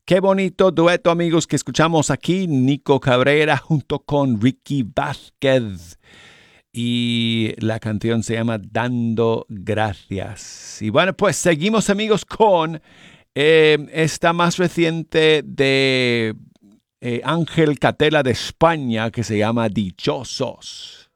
Qué bonito dueto, amigos, que escuchamos aquí. Nico Cabrera junto con Ricky Vázquez. Y la canción se llama Dando Gracias. Y bueno, pues seguimos, amigos, con esta más reciente de Ángel Catela de España, que se llama Dichosos.